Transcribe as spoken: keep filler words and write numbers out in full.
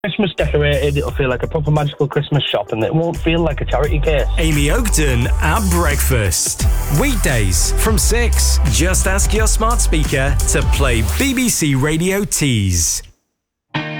Christmas decorated, it'll feel like a proper magical Christmas shop and it won't feel like a charity case. Amy Oakton at breakfast. Weekdays from six. Just ask your smart speaker to play B B C Radio Tees.